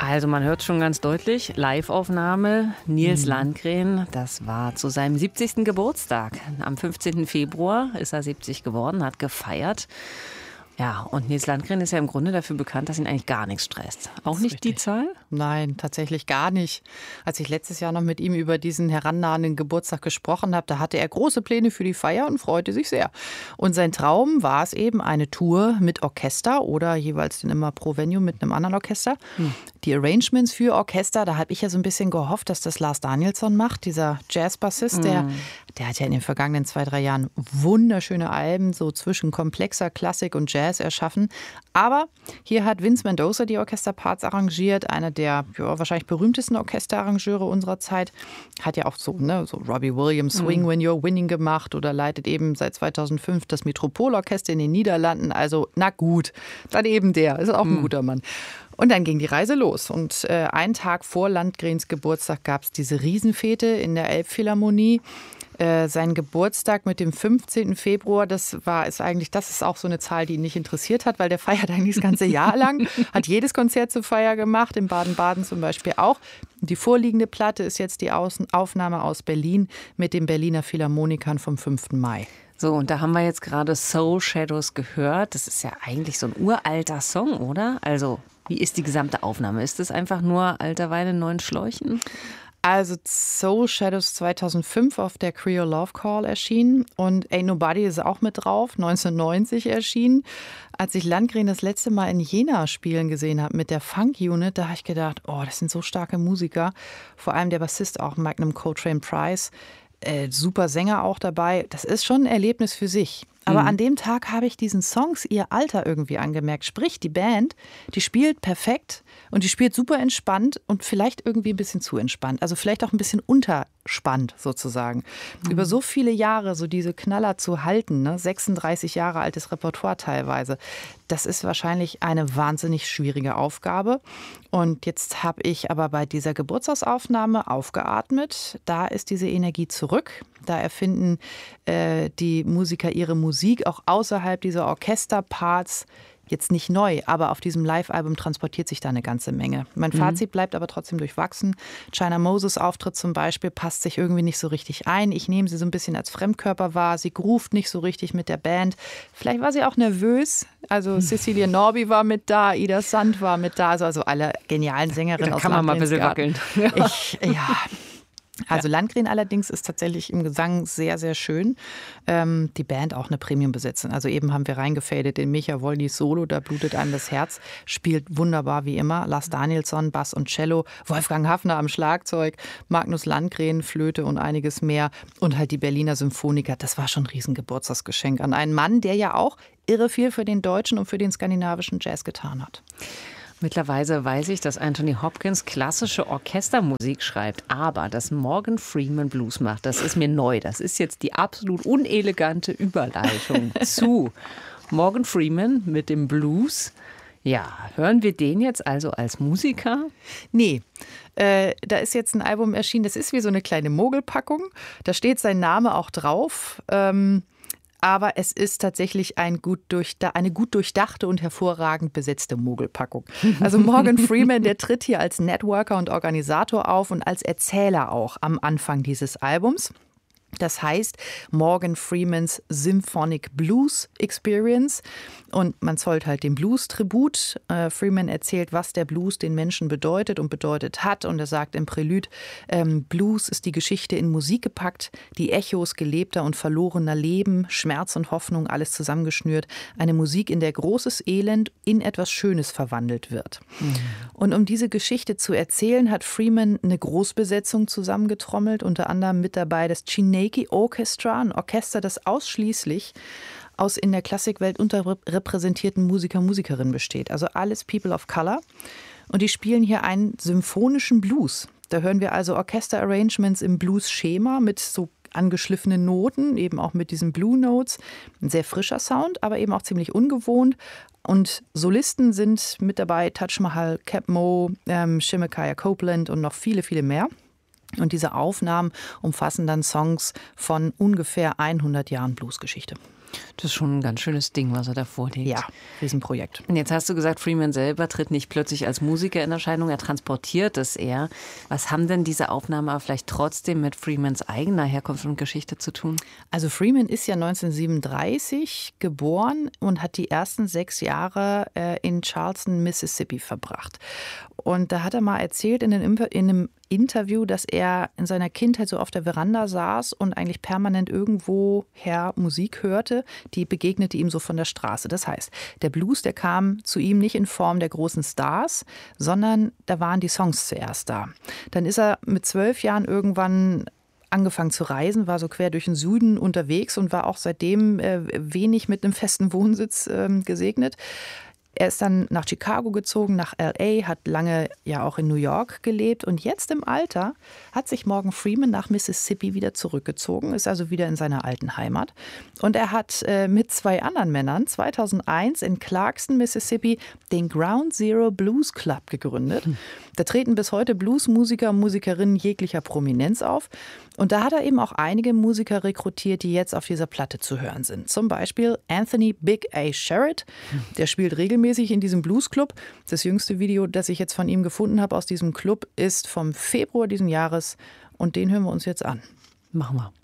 Also man hört schon ganz deutlich, Live-Aufnahme, Nils Landgren, das war zu seinem 70. Geburtstag. Am 15. Februar ist er 70 geworden, hat gefeiert. Ja, und Nils Landgren ist ja im Grunde dafür bekannt, dass ihn eigentlich gar nichts stresst. Auch nicht die Zahl? Nein, tatsächlich gar nicht. Als ich letztes Jahr noch mit ihm über diesen herannahenden Geburtstag gesprochen habe, da hatte er große Pläne für die Feier und freute sich sehr. Und sein Traum war es eben, eine Tour mit Orchester oder jeweils dann immer pro Venue mit einem anderen Orchester. Die Arrangements für Orchester, da habe ich ja so ein bisschen gehofft, dass das Lars Danielsson macht, dieser Jazzbassist, der hat ja in den vergangenen 2-3 Jahren wunderschöne Alben so zwischen komplexer Klassik und Jazz erschaffen. Aber hier hat Vince Mendoza die Orchesterparts arrangiert, einer der wahrscheinlich berühmtesten Orchesterarrangeure unserer Zeit. Hat ja auch so Robbie Williams Swing When You're Winning gemacht oder leitet eben seit 2005 das Metropolorchester in den Niederlanden. Also na gut, dann eben der, ist auch ein guter Mann. Und dann ging die Reise los. Und einen Tag vor Landgrens Geburtstag gab es diese Riesenfete in der Elbphilharmonie. Sein Geburtstag mit dem 15. Februar, das ist auch so eine Zahl, die ihn nicht interessiert hat, weil der feiert eigentlich das ganze Jahr lang, hat jedes Konzert zur Feier gemacht, in Baden-Baden zum Beispiel auch. Die vorliegende Platte ist jetzt die Aufnahme aus Berlin mit den Berliner Philharmonikern vom 5. Mai. So, und da haben wir jetzt gerade Soul Shadows gehört. Das ist ja eigentlich so ein uralter Song, oder? Also, wie ist die gesamte Aufnahme? Ist das einfach nur alter Wein in neuen Schläuchen? Also Soul Shadows 2005 auf der Creole Love Call erschienen und Ain't Nobody ist auch mit drauf, 1990 erschienen. Als ich Landgren das letzte Mal in Jena spielen gesehen habe mit der Funk Unit, da habe ich gedacht, oh, das sind so starke Musiker. Vor allem der Bassist auch, Magnum Coltrane Price, super Sänger auch dabei. Das ist schon ein Erlebnis für sich. Aber an dem Tag habe ich diesen Songs ihr Alter irgendwie angemerkt. Sprich, die Band, die spielt perfekt und die spielt super entspannt und vielleicht irgendwie ein bisschen zu entspannt. Also vielleicht auch ein bisschen unterspannt sozusagen. Über so viele Jahre so diese Knaller zu halten, ne? 36 Jahre altes Repertoire teilweise, das ist wahrscheinlich eine wahnsinnig schwierige Aufgabe. Und jetzt habe ich aber bei dieser Geburtstagsaufnahme aufgeatmet. Da ist diese Energie zurück. Da erfinden die Musiker ihre Musik auch außerhalb dieser Orchesterparts. Jetzt nicht neu, aber auf diesem Live-Album transportiert sich da eine ganze Menge. Mein Fazit bleibt aber trotzdem durchwachsen. China Moses Auftritt zum Beispiel passt sich irgendwie nicht so richtig ein. Ich nehme sie so ein bisschen als Fremdkörper wahr. Sie groovt nicht so richtig mit der Band. Vielleicht war sie auch nervös. Also Cecilia Norby war mit da, Ida Sand war mit da. Also alle genialen Sängerinnen aus Landgrens. Da kann man mal ein bisschen wackeln. Also Landgren allerdings ist tatsächlich im Gesang sehr, sehr schön. Die Band auch eine Premium-Besetzung. Also eben haben wir reingefadet in Micha Wolnys Solo, da blutet einem das Herz. Spielt wunderbar wie immer. Lars Danielsson, Bass und Cello, Wolfgang Haffner am Schlagzeug, Magnus Landgren, Flöte und einiges mehr. Und halt die Berliner Symphoniker. Das war schon ein Riesengeburtstagsgeschenk an einen Mann, der ja auch irre viel für den deutschen und für den skandinavischen Jazz getan hat. Mittlerweile weiß ich, dass Anthony Hopkins klassische Orchestermusik schreibt, aber dass Morgan Freeman Blues macht, das ist mir neu. Das ist jetzt die absolut unelegante Überleitung zu Morgan Freeman mit dem Blues. Ja, hören wir den jetzt also als Musiker? Nee. Da ist jetzt ein Album erschienen, das ist wie so eine kleine Mogelpackung. Da steht sein Name auch drauf. Aber es ist tatsächlich eine gut durchdachte und hervorragend besetzte Mogelpackung. Also Morgan Freeman, der tritt hier als Networker und Organisator auf und als Erzähler auch am Anfang dieses Albums. Das heißt Morgan Freemans Symphonic Blues Experience und man zollt halt dem Blues Tribut. Freeman erzählt, was der Blues den Menschen bedeutet und bedeutet hat und er sagt im Prälude, Blues ist die Geschichte in Musik gepackt, die Echos gelebter und verlorener Leben, Schmerz und Hoffnung, alles zusammengeschnürt. Eine Musik, in der großes Elend in etwas Schönes verwandelt wird. Und um diese Geschichte zu erzählen, hat Freeman eine Großbesetzung zusammengetrommelt, unter anderem mit dabei das Chineke Orchestra, ein Orchester, das ausschließlich aus in der Klassikwelt unterrepräsentierten Musikerinnen besteht. Also alles People of Color. Und die spielen hier einen symphonischen Blues. Da hören wir also Orchester-Arrangements im Blues-Schema mit so angeschliffenen Noten, eben auch mit diesen Blue Notes. Ein sehr frischer Sound, aber eben auch ziemlich ungewohnt. Und Solisten sind mit dabei Taj Mahal, Cap Mo, Shemekaya Copeland und noch viele, viele mehr. Und diese Aufnahmen umfassen dann Songs von ungefähr 100 Jahren Bluesgeschichte. Das ist schon ein ganz schönes Ding, was er da vorlegt. Ja, Riesenprojekt. Und jetzt hast du gesagt, Freeman selber tritt nicht plötzlich als Musiker in Erscheinung, er transportiert es eher. Was haben denn diese Aufnahmen aber vielleicht trotzdem mit Freemans eigener Herkunft und Geschichte zu tun? Also Freeman ist ja 1937 geboren und hat die ersten 6 Jahre in Charleston, Mississippi verbracht. Und da hat er mal erzählt in einem Interview, dass er in seiner Kindheit so auf der Veranda saß und eigentlich permanent irgendwoher Musik hörte, die begegnete ihm so von der Straße. Das heißt, der Blues, der kam zu ihm nicht in Form der großen Stars, sondern da waren die Songs zuerst da. Dann ist er mit 12 Jahren irgendwann angefangen zu reisen, war so quer durch den Süden unterwegs und war auch seitdem wenig mit einem festen Wohnsitz gesegnet. Er ist dann nach Chicago gezogen, nach L.A., hat lange ja auch in New York gelebt und jetzt im Alter hat sich Morgan Freeman nach Mississippi wieder zurückgezogen, ist also wieder in seiner alten Heimat. Und er hat mit 2 anderen Männern 2001 in Clarkston, Mississippi, den Ground Zero Blues Club gegründet. Da treten bis heute Bluesmusiker und Musikerinnen jeglicher Prominenz auf. Und da hat er eben auch einige Musiker rekrutiert, die jetzt auf dieser Platte zu hören sind. Zum Beispiel Anthony Big A. Sherritt, der spielt regelmäßig in diesem Bluesclub. Das jüngste Video, das ich jetzt von ihm gefunden habe aus diesem Club, ist vom Februar diesen Jahres und den hören wir uns jetzt an. Machen wir.